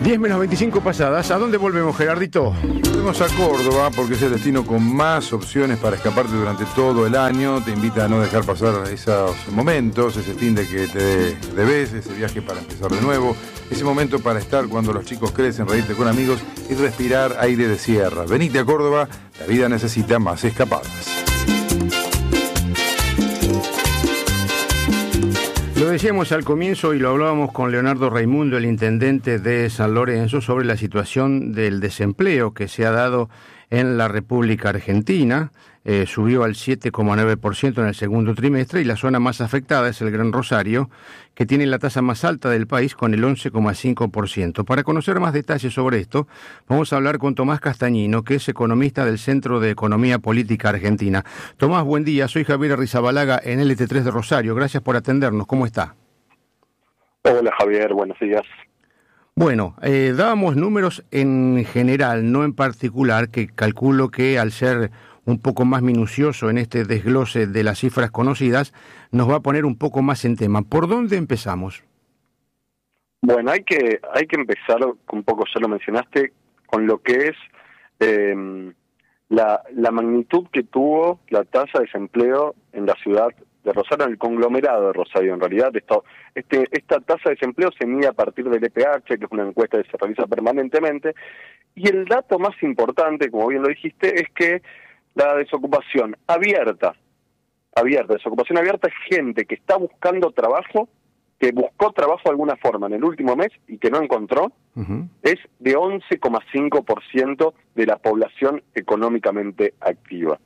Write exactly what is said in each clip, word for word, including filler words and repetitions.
diez menos veinticinco pasadas. ¿A dónde volvemos, Gerardito? Volvemos a Córdoba porque es el destino con más opciones para escaparte durante todo el año. Te invita a no dejar pasar esos momentos, ese fin de que te debes, ese viaje para empezar de nuevo, ese momento para estar cuando los chicos crecen, reírte con amigos y respirar aire de sierra. Venite a Córdoba, la vida necesita más escapadas. Lo decíamos al comienzo y lo hablábamos con Leonardo Raimundo, el intendente de San Lorenzo, sobre la situación del desempleo que se ha dado en la República Argentina. Eh, subió al siete coma nueve por ciento en el segundo trimestre y la zona más afectada es el Gran Rosario, que tiene la tasa más alta del país con el once coma cinco por ciento. Para conocer más detalles sobre esto, vamos a hablar con Tomás Castañino, que es economista del Centro de Economía Política Argentina. Tomás, buen día. Soy Javier Arrizabalaga en L T tres de Rosario. Gracias por atendernos. ¿Cómo está? Hola, Javier. Buenos días. Bueno, eh, dábamos números en general, no en particular, que calculo que al ser un poco más minucioso en este desglose de las cifras conocidas, nos va a poner un poco más en tema. ¿Por dónde empezamos? Bueno, hay que hay que empezar, un poco ya lo mencionaste, con lo que es eh, la, la magnitud que tuvo la tasa de desempleo en la ciudad de Rosario, en el conglomerado de Rosario. En realidad, esto, este, esta tasa de desempleo se mide a partir del E P H, que es una encuesta que se realiza permanentemente, y el dato más importante, como bien lo dijiste, es que la desocupación abierta, abierta, desocupación abierta es gente que está buscando trabajo, que buscó trabajo de alguna forma en el último mes y que no encontró, uh-huh. es de once coma cinco por ciento de la población económicamente activa.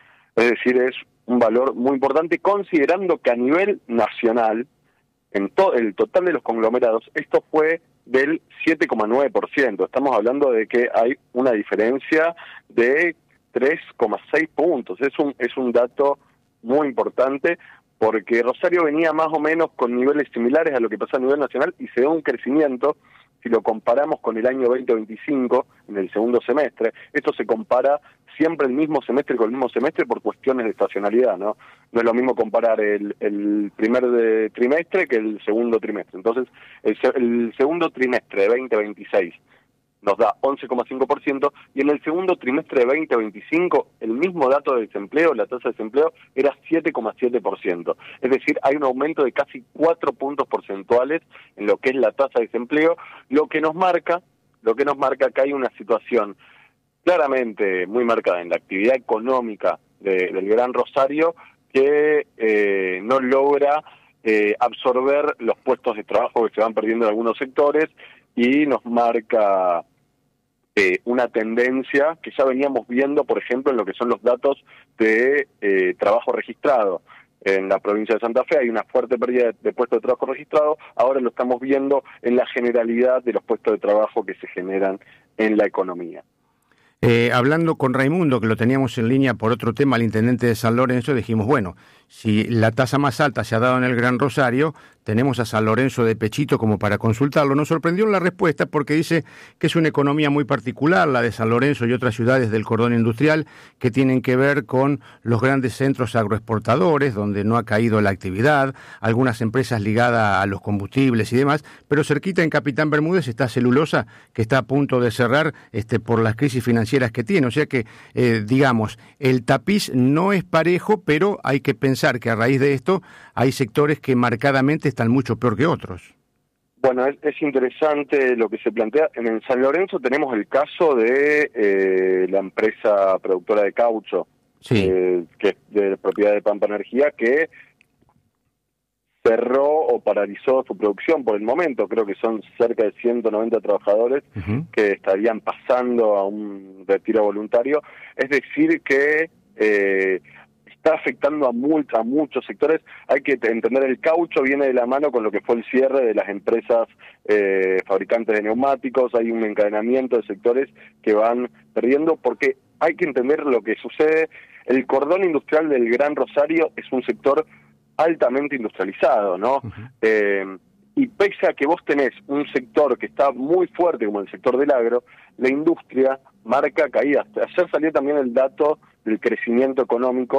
Es decir, es un valor muy importante, considerando que a nivel nacional, en todo el total de los conglomerados, esto fue del siete coma nueve por ciento. Estamos hablando de que hay una diferencia de tres coma seis puntos. Es un es un dato muy importante porque Rosario venía más o menos con niveles similares a lo que pasó a nivel nacional y se da un crecimiento. Si lo comparamos con el año veinte veinticinco, en el segundo semestre, esto se compara siempre el mismo semestre con el mismo semestre por cuestiones de estacionalidad, ¿no? No es lo mismo comparar el, el primer de trimestre que el segundo trimestre. Entonces, el, el segundo trimestre de veinte veintiséis nos da once coma cinco por ciento y en el segundo trimestre de veinte veinticinco el mismo dato de desempleo, la tasa de desempleo, era siete coma siete por ciento. Es decir, hay un aumento de casi cuatro puntos porcentuales en lo que es la tasa de desempleo, lo que nos marca, lo que nos marca que hay una situación claramente muy marcada en la actividad económica de, del Gran Rosario que eh, no logra eh, absorber los puestos de trabajo que se van perdiendo en algunos sectores y nos marca eh, una tendencia que ya veníamos viendo, por ejemplo, en lo que son los datos de eh, trabajo registrado. En la provincia de Santa Fe hay una fuerte pérdida de, de puestos de trabajo registrados, ahora lo estamos viendo en la generalidad de los puestos de trabajo que se generan en la economía. Eh, hablando con Raimundo, que lo teníamos en línea por otro tema, el intendente de San Lorenzo, dijimos, bueno, si la tasa más alta se ha dado en el Gran Rosario, tenemos a San Lorenzo de pechito como para consultarlo. Nos sorprendió la respuesta porque dice que es una economía muy particular, la de San Lorenzo y otras ciudades del cordón industrial, que tienen que ver con los grandes centros agroexportadores, donde no ha caído la actividad, algunas empresas ligadas a los combustibles y demás, pero cerquita en Capitán Bermúdez está Celulosa, que está a punto de cerrar este, por las crisis financieras que tiene. O sea que, eh, digamos, el tapiz no es parejo, pero hay que pensar que a raíz de esto hay sectores que marcadamente están mucho peor que otros. Bueno, es, es interesante lo que se plantea. En San Lorenzo tenemos el caso de eh, la empresa productora de caucho, sí. eh, que es de propiedad de Pampa Energía, que cerró o paralizó su producción por el momento. Creo que son cerca de ciento noventa trabajadores uh-huh. que estarían pasando a un retiro voluntario. Es decir que eh, está afectando a, muy, a muchos sectores. Hay que entender, el caucho viene de la mano con lo que fue el cierre de las empresas eh, fabricantes de neumáticos. Hay un encadenamiento de sectores que van perdiendo, porque hay que entender lo que sucede. El cordón industrial del Gran Rosario es un sector altamente industrializado, ¿no? Uh-huh. Eh, y pese a que vos tenés un sector que está muy fuerte como el sector del agro, la industria marca caídas. Ayer salió también el dato del crecimiento económico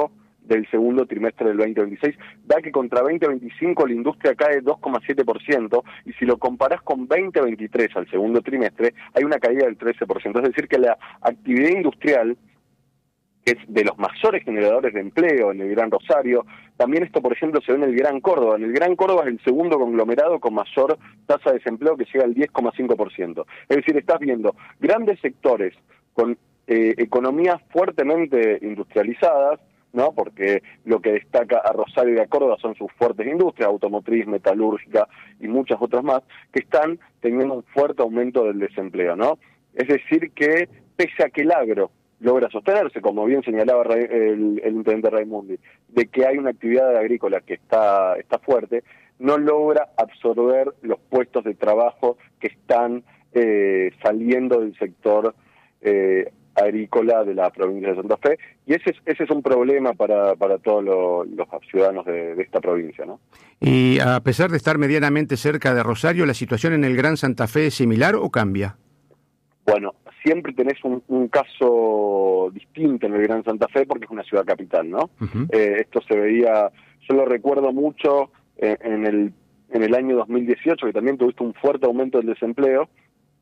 del segundo trimestre del veinte veintiséis, da que contra veinte veinticinco la industria cae dos coma siete por ciento, y si lo comparás con veinte veintitrés al segundo trimestre, hay una caída del trece por ciento. Es decir, que la actividad industrial, que es de los mayores generadores de empleo en el Gran Rosario, también esto, por ejemplo, se ve en el Gran Córdoba. En el Gran Córdoba es el segundo conglomerado con mayor tasa de desempleo, que llega al diez coma cinco por ciento. Es decir, estás viendo grandes sectores con eh, economías fuertemente industrializadas, ¿no? Porque lo que destaca a Rosario y a Córdoba son sus fuertes industrias, automotriz, metalúrgica y muchas otras más, que están teniendo un fuerte aumento del desempleo, ¿no? Es decir, que pese a que el agro logra sostenerse, como bien señalaba el, el intendente Raimundi, de que hay una actividad agrícola que está, está fuerte, no logra absorber los puestos de trabajo que están eh, saliendo del sector eh, agrícola de la provincia de Santa Fe, y ese es, ese es un problema para, para todos lo, los ciudadanos de, de esta provincia, ¿no? Y a pesar de estar medianamente cerca de Rosario, ¿la situación en el Gran Santa Fe es similar o cambia? Bueno, siempre tenés un, un caso distinto en el Gran Santa Fe porque es una ciudad capital, ¿no? Uh-huh. Eh, esto se veía, yo lo recuerdo mucho en, en el en el año dos mil dieciocho, que también tuviste un fuerte aumento del desempleo.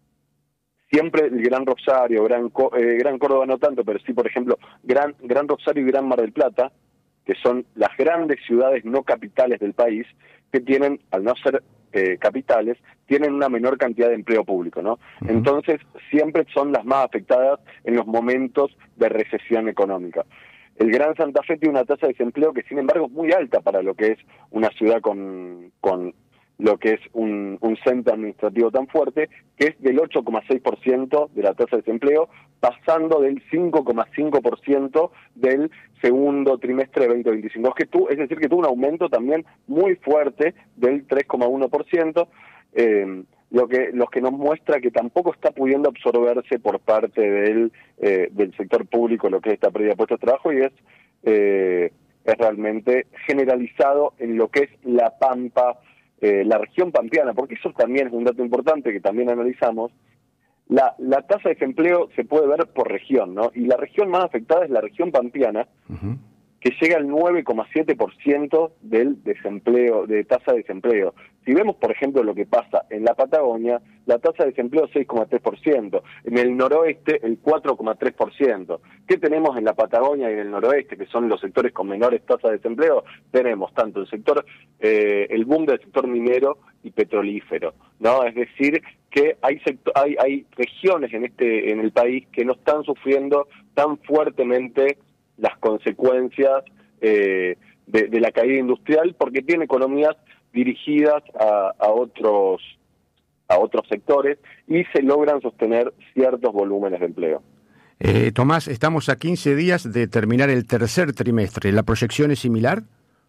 Siempre el Gran Rosario, Gran, eh, Gran Córdoba no tanto, pero sí, por ejemplo, Gran, Gran Rosario y Gran Mar del Plata, que son las grandes ciudades no capitales del país, que tienen, al no ser eh, capitales, tienen una menor cantidad de empleo público, ¿no? Uh-huh. Entonces, siempre son las más afectadas en los momentos de recesión económica. El Gran Santa Fe tiene una tasa de desempleo que, sin embargo, es muy alta para lo que es una ciudad con... con lo que es un, un centro administrativo tan fuerte, que es del ocho coma seis por ciento de la tasa de desempleo, pasando del cinco coma cinco por ciento del segundo trimestre de veinte veinticinco. Es, que tú, es decir, que tuvo un aumento también muy fuerte del tres coma uno por ciento, eh, lo que, lo que nos muestra que tampoco está pudiendo absorberse por parte del, eh, del sector público lo que es esta pérdida de puestos de trabajo, y es... Eh, es realmente generalizado en lo que es la Pampa, Eh, la región pampeana, porque eso también es un dato importante que también analizamos. La, la tasa de desempleo se puede ver por región, ¿no? Y la región más afectada es la región pampeana, uh-huh, que llega al nueve coma siete por ciento del desempleo, de tasa de desempleo. Si vemos, por ejemplo, lo que pasa en la Patagonia, la tasa de desempleo es seis coma tres por ciento, en el noroeste el cuatro coma tres por ciento. ¿Qué tenemos en la Patagonia y en el noroeste, que son los sectores con menores tasas de desempleo? Tenemos tanto el sector, eh, el boom del sector minero y petrolífero, ¿no? Es decir, que hay, sector, hay, hay regiones en, este, en el país que no están sufriendo tan fuertemente las consecuencias eh, de, de la caída industrial, porque tiene economías dirigidas a, a otros a otros sectores y se logran sostener ciertos volúmenes de empleo. Eh, Tomás, estamos a quince días de terminar el tercer trimestre. ¿La proyección es similar?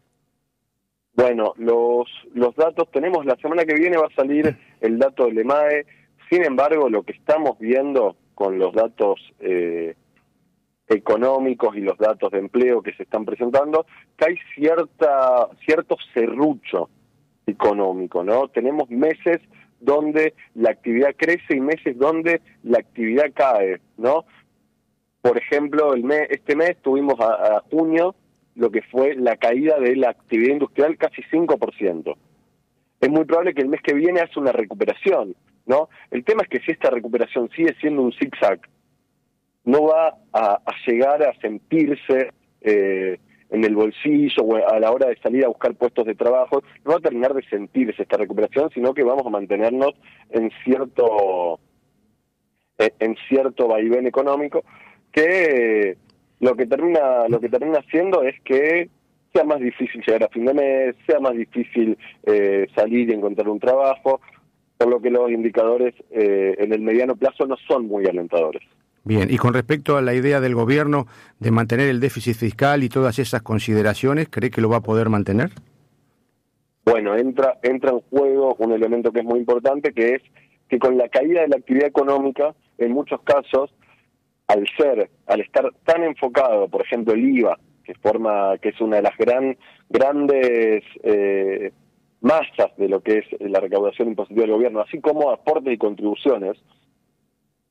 Bueno, los los datos, tenemos la semana que viene va a salir el dato del EMAE. Sin embargo, lo que estamos viendo con los datos eh, económicos y los datos de empleo que se están presentando, que hay cierta cierto serrucho económico, ¿no? Tenemos meses donde la actividad crece y meses donde la actividad cae, ¿no? Por ejemplo, el mes, este mes tuvimos a, a junio lo que fue la caída de la actividad industrial casi cinco por ciento. Es muy probable que el mes que viene haga una recuperación, ¿no? El tema es que si esta recuperación sigue siendo un zigzag, no va a, a llegar a sentirse eh, en el bolsillo o a la hora de salir a buscar puestos de trabajo, no va a terminar de sentirse esta recuperación, sino que vamos a mantenernos en cierto eh, en cierto vaivén económico que eh, lo que termina lo que termina haciendo es que sea más difícil llegar a fin de mes, sea más difícil eh, salir y encontrar un trabajo, por lo que los indicadores eh, en el mediano plazo no son muy alentadores. Bien, y con respecto a la idea del gobierno de mantener el déficit fiscal y todas esas consideraciones, ¿cree que lo va a poder mantener? Bueno, entra entra en juego un elemento que es muy importante, que es que con la caída de la actividad económica, en muchos casos, al ser, al estar tan enfocado, por ejemplo, el I V A, que forma, que es una de las gran grandes eh, masas de lo que es la recaudación impositiva del gobierno, así como aportes y contribuciones,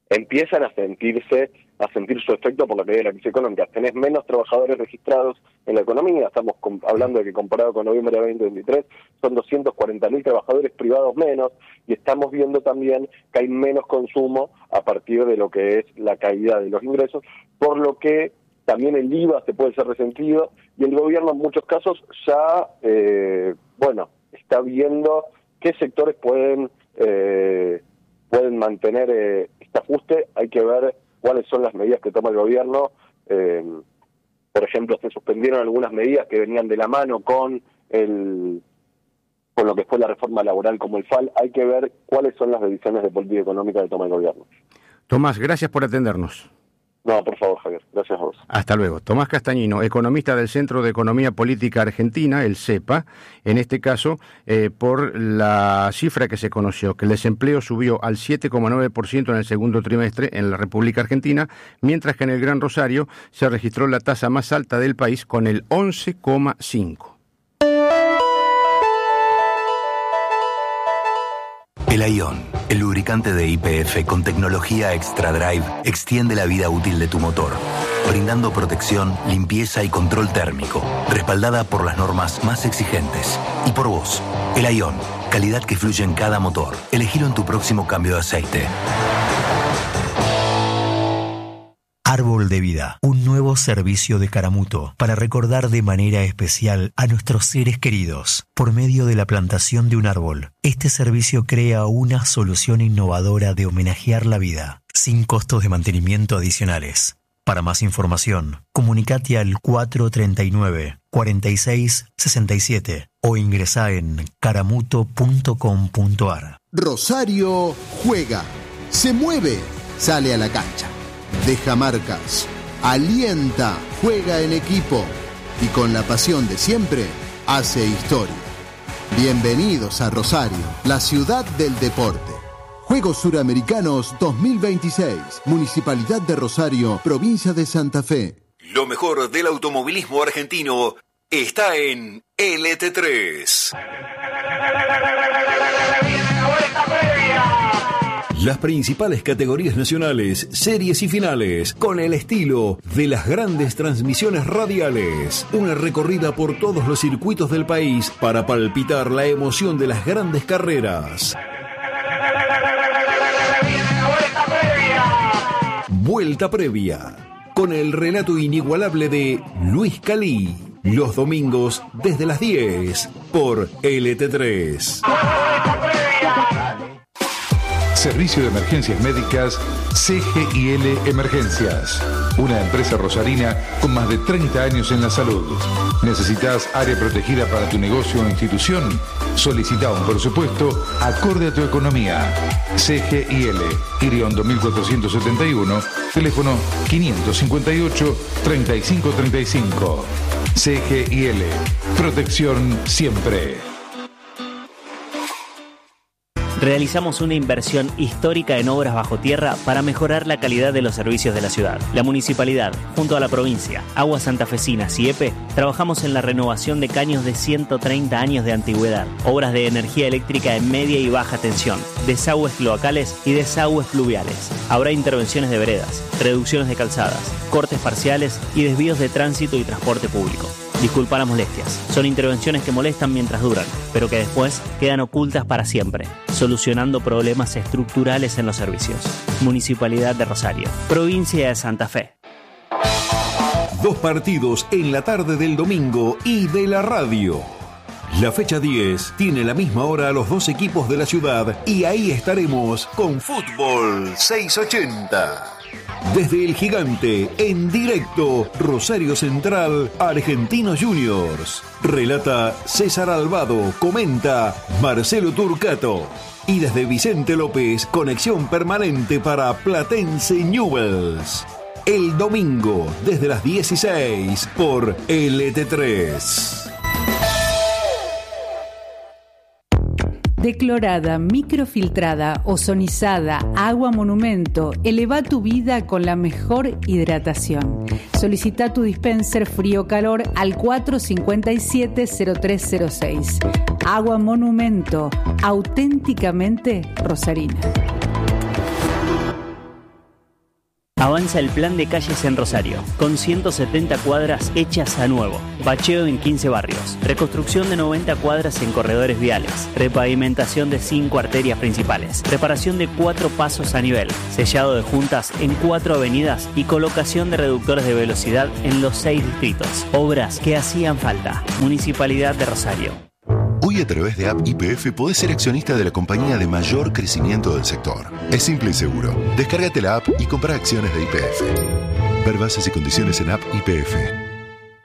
empiezan a sentirse a sentir su efecto por la medida de la crisis económica. Tenés menos trabajadores registrados en la economía, estamos com- hablando de que comparado con noviembre de veinte veintitrés son doscientos cuarenta mil trabajadores privados menos, y estamos viendo también que hay menos consumo a partir de lo que es la caída de los ingresos, por lo que también el I V A se puede ser resentido, y el gobierno en muchos casos ya, eh, bueno, está viendo qué sectores pueden eh, pueden mantener eh, este ajuste. Hay que ver cuáles son las medidas que toma el gobierno. Eh, por ejemplo, se suspendieron algunas medidas que venían de la mano con el con lo que fue la reforma laboral como el F A L. Hay que ver cuáles son las decisiones de política económica que toma el gobierno. Tomás, gracias por atendernos. No, por favor, Javier. Gracias a vos. Hasta luego. Tomás Castañino, economista del Centro de Economía Política Argentina, el CEPA, en este caso, eh, por la cifra que se conoció, que el desempleo subió al siete coma nueve por ciento en el segundo trimestre en la República Argentina, mientras que en el Gran Rosario se registró la tasa más alta del país con el once coma cinco por ciento. El Ion, el lubricante de Y P F con tecnología Extra Drive, extiende la vida útil de tu motor, brindando protección, limpieza y control térmico, respaldada por las normas más exigentes. Y por vos, el Ion, calidad que fluye en cada motor. Elegilo en tu próximo cambio de aceite. Árbol de Vida, un nuevo servicio de Caramuto para recordar de manera especial a nuestros seres queridos por medio de la plantación de un árbol. Este servicio crea una solución innovadora de homenajear la vida, sin costos de mantenimiento adicionales. Para más información, comunicate al cuatro treinta y nueve, cuarenta y seis, sesenta y siete o ingresá en caramuto punto com punto ar. Rosario juega, se mueve, sale a la cancha. Deja marcas, alienta, juega en equipo y con la pasión de siempre hace historia. Bienvenidos a Rosario, la ciudad del deporte. Juegos Suramericanos dos mil veintiséis, Municipalidad de Rosario, Provincia de Santa Fe. Lo mejor del automovilismo argentino está en L T tres. Las principales categorías nacionales, series y finales, con el estilo de las grandes transmisiones radiales. Una recorrida por todos los circuitos del país para palpitar la emoción de las grandes carreras. Vuelta Previa, con el relato inigualable de Luis Calí. Los domingos desde las diez por L T tres. Servicio de Emergencias Médicas C G I L Emergencias, una empresa rosarina con más de treinta años en la salud. ¿Necesitas área protegida para tu negocio o institución? Solicita un presupuesto acorde a tu economía. C G I L, Iriondo mil cuatrocientos setenta y uno, teléfono quinientos cincuenta y ocho, treinta y cinco treinta y cinco. C G I L, protección siempre. Realizamos una inversión histórica en obras bajo tierra para mejorar la calidad de los servicios de la ciudad. La municipalidad, junto a la provincia, Aguas Santafesinas y E P E, trabajamos en la renovación de caños de ciento treinta años de antigüedad, obras de energía eléctrica en media y baja tensión, desagües cloacales y desagües pluviales. Habrá intervenciones de veredas, reducciones de calzadas, cortes parciales y desvíos de tránsito y transporte público. Disculpa las molestias, son intervenciones que molestan mientras duran, pero que después quedan ocultas para siempre, solucionando problemas estructurales en los servicios. Municipalidad de Rosario, Provincia de Santa Fe. Dos partidos en la tarde del domingo y de la radio. La fecha diez tiene la misma hora a los dos equipos de la ciudad y ahí estaremos con Fútbol seiscientos ochenta. Desde el Gigante, en directo, Rosario Central, Argentinos Juniors. Relata César Albado, comenta Marcelo Turcato. Y desde Vicente López, conexión permanente para Platense Newells. El domingo, desde las dieciséis, por L T tres. Declorada, microfiltrada, ozonizada, agua monumento, eleva tu vida con la mejor hidratación. Solicita tu dispenser frío-calor al cuatro cinco siete cero tres cero seis. Agua monumento, auténticamente rosarina. Avanza el plan de calles en Rosario, con ciento setenta cuadras hechas a nuevo, bacheo en quince barrios, reconstrucción de noventa cuadras en corredores viales, repavimentación de cinco arterias principales, reparación de cuatro pasos a nivel, sellado de juntas en cuatro avenidas y colocación de reductores de velocidad en los seis distritos. Obras que hacían falta. Municipalidad de Rosario. Hoy a través de App Y P F podés ser accionista de la compañía de mayor crecimiento del sector. Es simple y seguro. Descárgate la app y compra acciones de Y P F. Ver bases y condiciones en App Y P F.